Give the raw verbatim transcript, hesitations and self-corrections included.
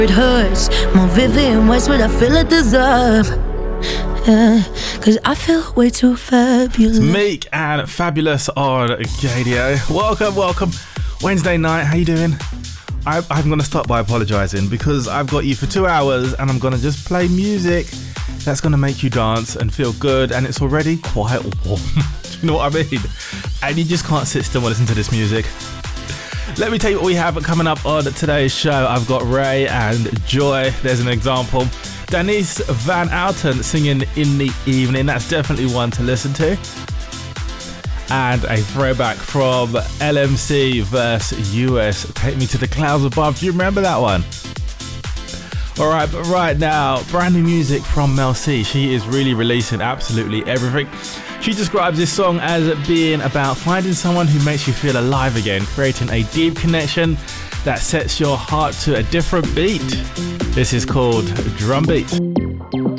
It hurts more vivid in ways what I feel I deserve. Yeah, cause I feel way too fabulous. Meek and Fabulous on Gadio. Welcome, welcome. Wednesday night, how you doing? I, I'm going to start by apologising because I've got you for two hours and I'm going to just play music that's going to make you dance and feel good, and it's already quite warm. Do you know what I mean? And you just can't sit still and listen to this music. Let me tell you what we have coming up on today's show. I've got Ray and Joy. There's an example. Denise Van Outen singing In the Evening. That's definitely one to listen to. And a throwback from L M C versus U S. Take Me to the Clouds Above. Do you remember that one? Alright, but right now, brand new music from Mel C. She is really releasing absolutely everything. She describes this song as being about finding someone who makes you feel alive again, creating a deep connection that sets your heart to a different beat. This is called Drumbeat.